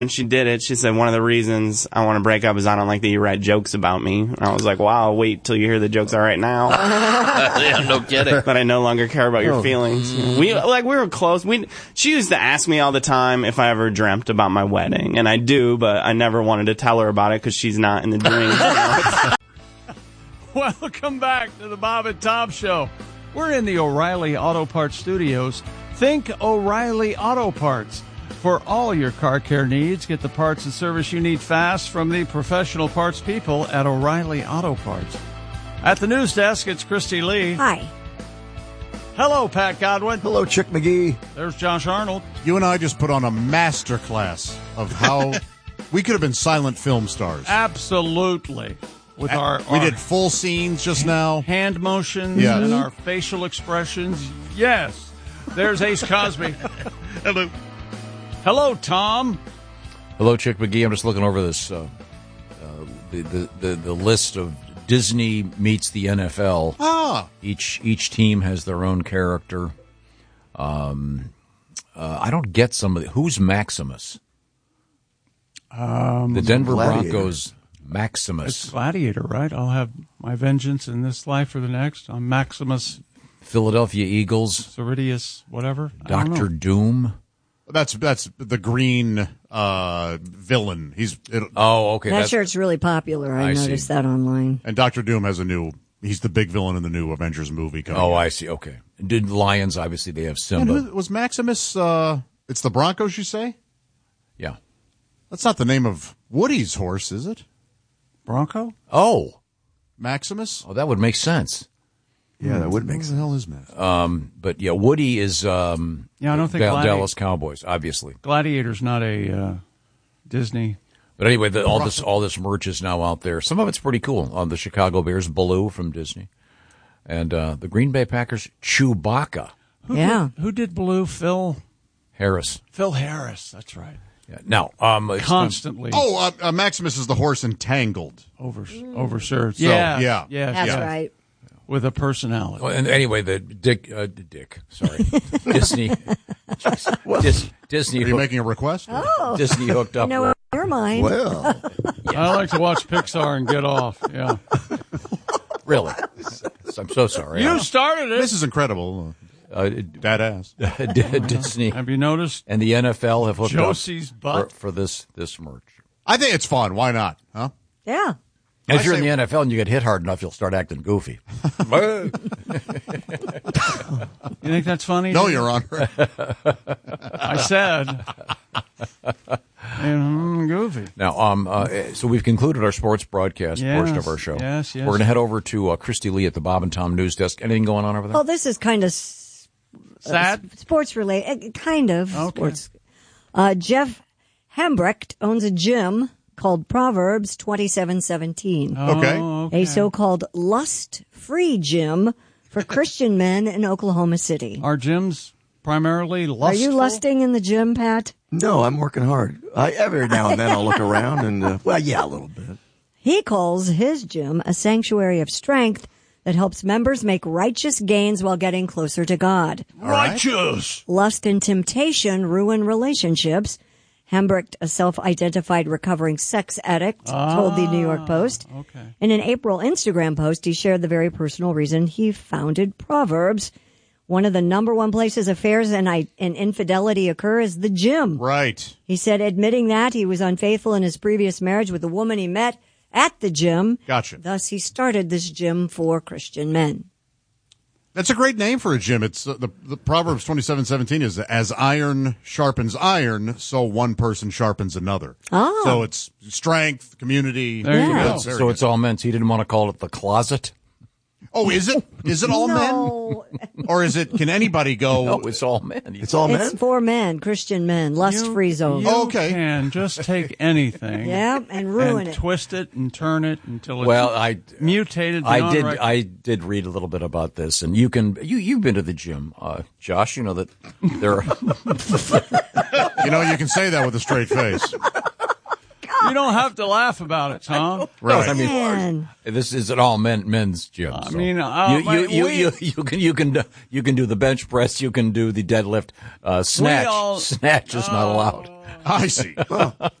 when she did it, she said, one of the reasons I want to break up is I don't like that you write jokes about me. And I was like, wow, I'll wait till you hear the jokes I write now. Yeah, no kidding. But I no longer care about your feelings. We were close. She used to ask me all the time if I ever dreamt about my wedding. And I do, but I never wanted to tell her about it because she's not in the dream. Welcome back to the Bob and Tom Show. We're in the O'Reilly Auto Parts Studios. Think O'Reilly Auto Parts. For all your car care needs, get the parts and service you need fast from the professional parts people at O'Reilly Auto Parts. At the news desk, it's Christy Lee. Hi. Hello, Pat Godwin. Hello, Chick McGee. There's Josh Arnold. You and I just put on a master class of how we could have been silent film stars. Absolutely. With We did full scenes just now. Hand motions and our facial expressions. Yes. There's Ace Cosby. Hello. Hello, Tom. Hello, Chick McGee. I'm just looking over this the list of Disney meets the NFL. Each team has their own character. I don't get somebody. Who's Maximus? The Denver Broncos. Maximus. It's Gladiator, right? I'll have my vengeance in this life or the next. I'm Maximus. Philadelphia Eagles. Ceridius, whatever. Dr. Doom. That's the green villain. Okay. That shirt's really popular. I noticed that online. And Dr. Doom has he's the big villain in the new Avengers movie coming out. I see. Okay. Did Lions, obviously, they have Simba. And was Maximus, it's the Broncos, you say? Yeah. That's not the name of Woody's horse, is it? Bronco? Oh. Maximus? Oh, that would make sense. Yeah, that would make sense. What the hell is Maximus? But yeah, Woody is I don't think Dallas Cowboys, obviously. Gladiator's not a Disney. But anyway, all this merch is now out there. Some of it's pretty cool. The Chicago Bears, Baloo from Disney, and the Green Bay Packers, Chewbacca. Who did Baloo? Phil Harris. Phil Harris. That's right. Yeah. Now, constantly. Maximus is the horse Entangled. Overserved. So, yeah. That's right. With a personality. And anyway, the Disney. Disney. Are you making a request? Oh. Disney hooked up. No, your mind. Well, I like to watch Pixar and get off. Yeah. Really? I'm so sorry. You started it. This is incredible. Dad ass. Disney. Have you noticed? And the NFL have hooked Josie's up butt for this merch. I think it's fun. Why not? Huh? Yeah. As you're in the NFL and you get hit hard enough, you'll start acting goofy. You think that's funny? No, Your Honor. I said. Goofy. Now, so we've concluded our sports broadcast portion of our show. Yes. We're going to head over to Christy Lee at the Bob and Tom News Desk. Anything going on over there? Well, this is kind of sad, sports related. Kind of sports. Jeff Hambrecht owns a gym called Proverbs 27:17. Okay. A so-called lust-free gym for Christian men in Oklahoma City. Are gyms primarily lustful? Are you lusting in the gym, Pat? no, I'm working hard. Every now and then I'll look around and, a little bit. He calls his gym a sanctuary of strength that helps members make righteous gains while getting closer to God. Righteous! Lust and temptation ruin relationships. Hambrecht, a self-identified recovering sex addict, told the New York Post. Okay. In an April Instagram post, he shared the very personal reason he founded Proverbs. One of the number one places affairs and infidelity occur is the gym. Right. He said admitting that he was unfaithful in his previous marriage with a woman he met at the gym. Gotcha. Thus, he started this gym for Christian men. That's a great name for a gym. It's the Proverbs 27:17 is as iron sharpens iron, so one person sharpens another. Oh. So it's strength, community. There you go. So it's all meant. He didn't want to call it the closet. Oh, is it? Is it all No. men? Or can anybody go? No, it's all men. It's all men? It's for men, Christian men, lust-free zone. You Okay. can just take anything. Yeah, and ruin and it. twist it and turn it until it's mutated. I did read a little bit about this, and you've been to the gym, Josh. You know that there are. You can say that with a straight face. You don't have to laugh about it, Tom. Right. I mean, Man. this is an all men's gym. I so mean, you can do the bench press, you can do the deadlift, snatch. Snatch is not allowed. I see.